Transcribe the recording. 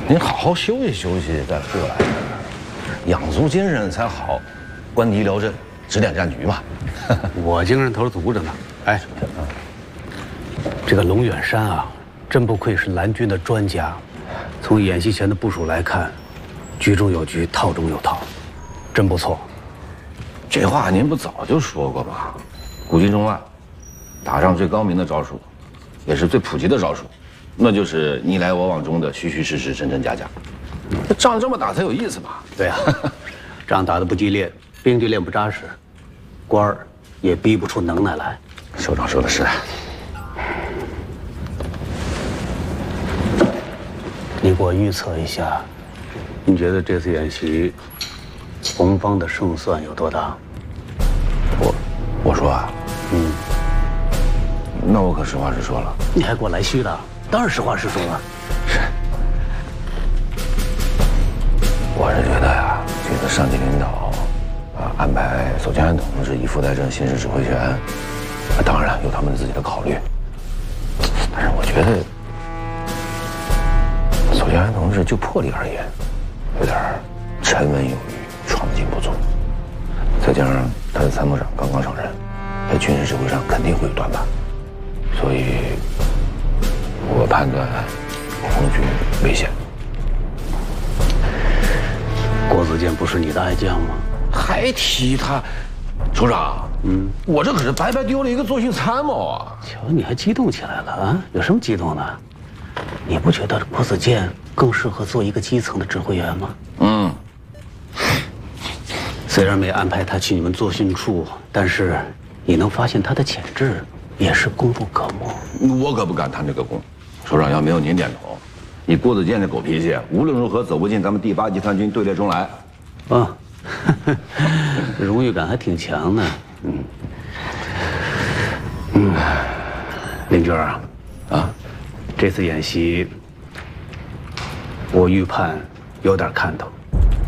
您好好休息休息再过来，养足精神才好，观敌聊阵，指点战局嘛。 我精神头足着呢。哎，这个龙远山啊，真不愧是蓝军的专家。从演习前的部署来看，局中有局，套中有套，真不错。 这话您不早就说过吗？古今中外，打仗最高明的招数，也是最普及的招数，那就是你来我往中的虚虚实实、真真假假。那仗这么打才有意思嘛。 对啊，仗打得不激烈，兵就练不扎实，官儿也逼不出能耐来。 首长说的是。 你给我预测一下，你觉得这次演习，红方的胜算有多大？ 我说啊，那我可实话实说了。 你还给我来虚的？当然实话实说了。 是，我是觉得呀，这个上级领导安排左江安同志以副代政新市指挥权，当然有他们自己的考虑。但是我觉得，左江安同志就魄力而言，有点沉稳有余，闯劲不足。再加上他的参谋长刚刚上任，在军事指挥上肯定会有短板，所以我判断红军危险。 郭子健不是你的爱将吗？ 还提他，首长，我这可是白白丢了一个作训参谋啊！ 瞧，你还激动起来了啊？有什么激动的？你不觉得郭子健更适合做一个基层的指挥员吗？虽然没安排他去你们作训处，但是你能发现他的潜质，也是功不可没。 我可不敢贪这个功，首长要没有您点头，以郭子健这狗脾气，无论如何走不进咱们第8集团军队列中来。 啊，荣誉感还挺强的。林军啊，这次演习，我预判有点看头。